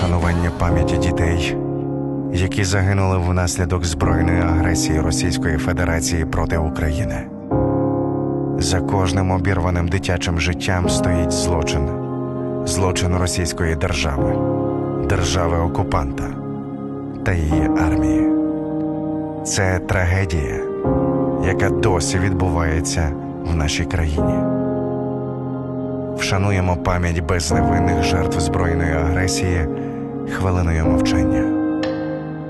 вшанування пам'яті дітей, які загинули внаслідок збройної агресії Російської Федерації проти України. За кожним обірваним дитячим життям стоїть злочин. Злочин Російської держави, держави-окупанта та її армії. Це трагедія, яка досі відбувається в нашій країні. Вшануємо пам'ять безневинних жертв збройної агресії хвилиною мовчання.